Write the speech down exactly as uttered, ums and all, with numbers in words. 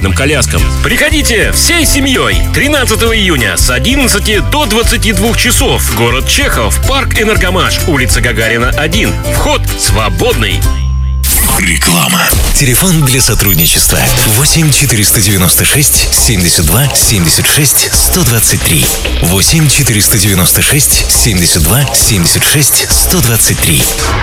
коляскам. Приходите всей семьей. тринадцатого июня с одиннадцати до двадцати двух часов. Город Чехов, парк Энергомаш, улица Гагарина, один. Вход свободный. Реклама. Телефон для сотрудничества восемь четыреста девяносто шесть семьдесят два семьдесят шесть сто двадцать три. восемь четыреста девяносто шесть семьдесят два семьдесят шесть сто двадцать три.